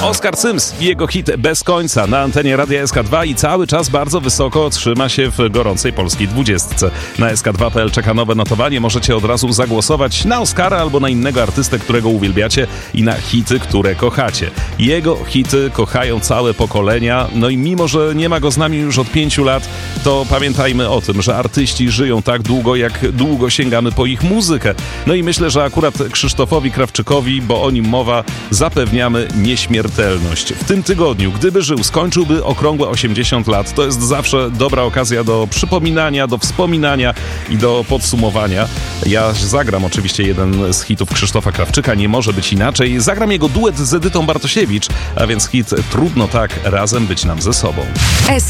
Oskar Sims i jego hit Bez końca na antenie Radia SK2 i cały czas bardzo wysoko trzyma się w gorącej polskiej 20. Na SK2.pl czeka nowe notowanie. Możecie od razu zagłosować na Oskara albo na innego artystę, którego uwielbiacie i na hity, które kochacie. Jego hity kochają całe pokolenia, no i mimo, że nie ma go z nami już od 5 lat, to pamiętajmy o tym, że artyści żyją tak długo, jak długo sięgamy po ich muzykę. No i myślę, że akurat Krzysztofowi Krawczykowi, bo o nim mowa, zapewniamy nieśmiertelność. W tym tygodniu, gdyby żył, skończyłby okrągłe 80 lat. To jest zawsze dobra okazja do przypominania, do wspominania i do podsumowania. Ja zagram oczywiście jeden z hitów Krzysztofa Krawczyka, nie może być inaczej. Zagram jego duet z Edytą Bartosiewicz, a więc hit Trudno tak razem być nam ze sobą.